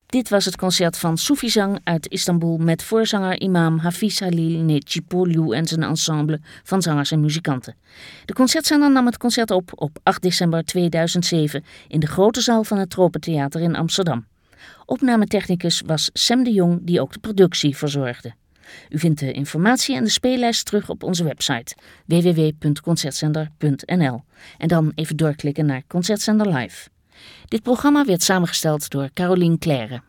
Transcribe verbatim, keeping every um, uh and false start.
Dit was het concert van Soefizang uit Istanbul met voorzanger imam Hafiz Halil Necipoglu en zijn ensemble van zangers en muzikanten. De concertzender nam het concert op op acht december tweeduizend zeven in de grote zaal van het Tropentheater in Amsterdam. Opnametechnicus was Sam de Jong, die ook de productie verzorgde. U vindt de informatie en de speellijst terug op onze website w w w punt concertzender punt n l en dan even doorklikken naar Concertzender Live. Dit programma werd samengesteld door Caroline Claire.